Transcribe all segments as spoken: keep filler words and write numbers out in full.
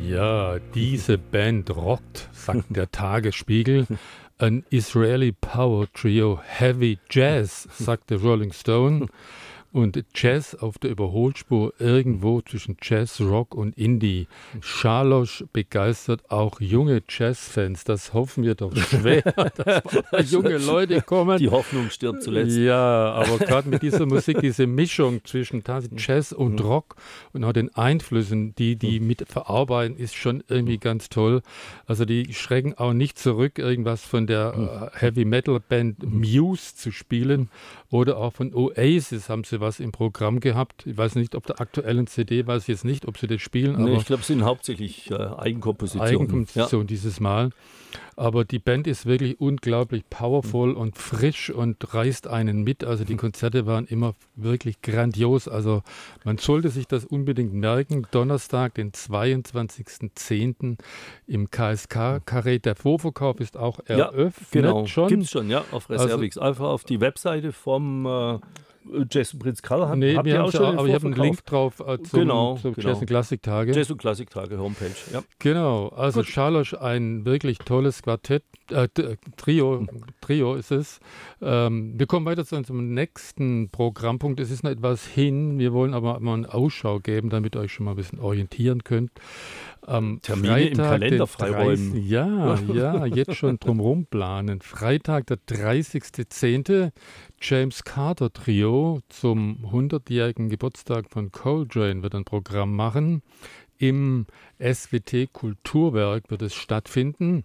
Ja, diese Band rockt, sagt der Tagesspiegel. Ein Israeli Power Trio Heavy Jazz, sagt der Rolling Stone. Und Jazz auf der Überholspur irgendwo zwischen Jazz, Rock und Indie. Scharlosch begeistert auch junge Jazzfans. Das hoffen wir doch schwer, dass junge Leute kommen. Die Hoffnung stirbt zuletzt. Ja, aber gerade mit dieser Musik, diese Mischung zwischen Jazz und Rock und auch den Einflüssen, die die mit verarbeiten, ist schon irgendwie ganz toll. Also die schrecken auch nicht zurück, irgendwas von der äh, Heavy Metal Band Muse zu spielen oder auch von Oasis haben sie was im Programm gehabt. Ich weiß nicht, ob der aktuellen C D, weiß ich jetzt nicht, ob sie das spielen. Nee, aber ich glaube, es sind hauptsächlich äh, Eigenkompositionen. Eigenkomposition ja. dieses Mal. Aber die Band ist wirklich unglaublich powerful und frisch und reißt einen mit. Also die Konzerte waren immer wirklich grandios. Also man sollte sich das unbedingt merken. Donnerstag, den zweiundzwanzigsten zehnten im K S K-Karree. Der Vorverkauf ist auch eröffnet. Ja, genau. Schon. Gibt es schon, ja, auf Reservix. Also, einfach auf die Webseite vom äh, Jazz und Prinz Karl. Nee, habt ihr auch schon, aber ich habe einen Link drauf äh, zum, genau, zum genau. Jazz und Klassiktage. Jazz und Klassiktage Homepage, ja. Genau, also Scharlosch, ein wirklich tolles Quartett, äh, Trio, Trio ist es. Ähm, wir kommen weiter zu unserem nächsten Programmpunkt. Es ist noch etwas hin, wir wollen aber mal eine Ausschau geben, damit ihr euch schon mal ein bisschen orientieren könnt. Am Termine Freitag, im Kalender freiräumen. Ja, ja, jetzt schon drumherum planen. Freitag, der dreißigsten zehnten James Carter Trio zum hundertjährigen Geburtstag von Coltrane wird ein Programm machen. Im S W T Kulturwerk wird es stattfinden.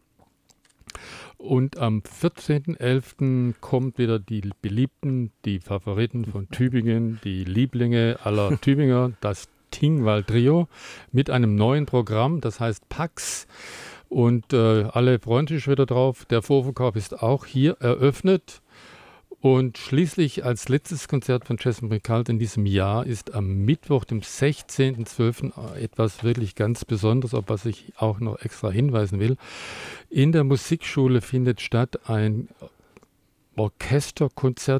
Und am vierzehnten elften kommt wieder die Beliebten, die Favoriten von Tübingen, die Lieblinge aller Tübinger, das Tingwall Trio mit einem neuen Programm, das heißt Pax. Und äh, alle freuen sich wieder drauf. Der Vorverkauf ist auch hier eröffnet. Und schließlich als letztes Konzert von Jazz und Prinz Karl in diesem Jahr ist am Mittwoch, dem sechzehnten zwölften etwas wirklich ganz Besonderes, auf was ich auch noch extra hinweisen will. In der Musikschule findet statt ein Orchesterkonzert